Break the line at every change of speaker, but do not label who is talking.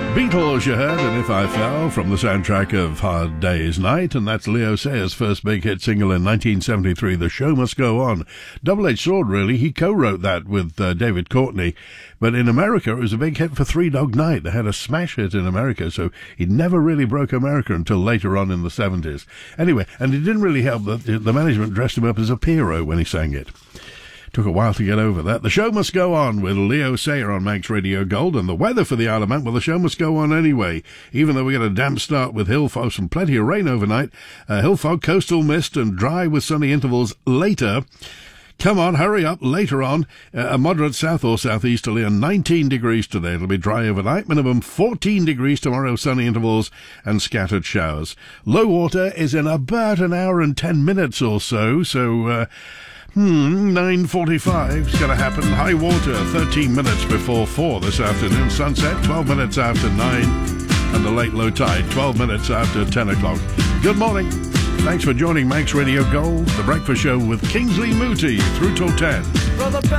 Beatles, you heard, and If I Fell, from the soundtrack of Hard Day's Night, and that's Leo Sayers' first big hit single in 1973, The Show Must Go On. Double-edged sword, really. He co-wrote that with David Courtney, but in America it was a big hit for Three Dog Night. They had a smash hit in America, so he never really broke America until later on in the 70s. Anyway, and it didn't really help that the management dressed him up as a Pierrot when he sang it. Took a while to get over that. The Show Must Go On with Leo Sayer on Manx Radio Gold. And the weather for the Isle of Man, well, the show must go on anyway. Even though we get a damp start with hill fog, some plenty of rain overnight. Hill fog, coastal mist and dry with sunny intervals later. Come on, hurry up. Later on, a moderate south or southeasterly and 19 degrees today. It'll be dry overnight. Minimum 14 degrees tomorrow, sunny intervals and scattered showers. Low water is in about an hour and 10 minutes or so. 9:45 is going to happen. High water 13 minutes before 4 this afternoon. Sunset 12 minutes after 9. And the late low tide 12 minutes after 10 o'clock. Good morning. Thanks for joining Manx Radio Gold, the breakfast show with Kingsley Moody through till 10.